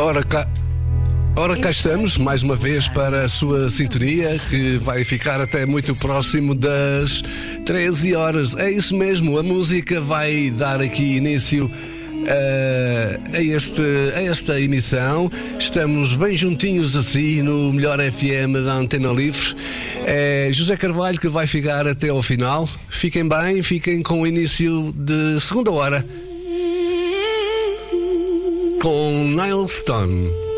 Ora cá estamos, mais uma vez, para a sua sintonia, que vai ficar até muito próximo das 13 horas. É isso mesmo, a música vai dar aqui início a esta emissão. Estamos bem juntinhos assim no melhor FM da Antena Livre. É José Carvalho que vai ficar até ao final. Fiquem bem, fiquem com o início de segunda hora com Nile Stone.